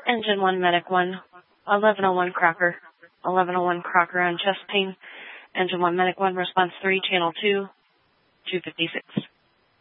Engine 1, Medic 1, 1101 Crocker. 1101 Crocker on chest pain. Engine 1, Medic 1, response 3, channel 2, 256.